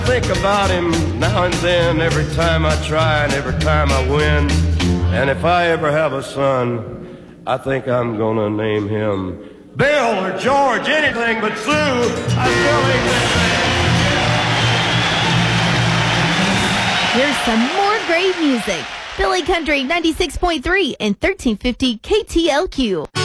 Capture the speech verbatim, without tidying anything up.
Think about him now and then, every time I try and every time I win. And if I ever have a son, I think I'm gonna name him Bill or George, anything but Sue. I still ain't that. Here's some more great music. Philly Country ninety-six point three and thirteen fifty K T L Q.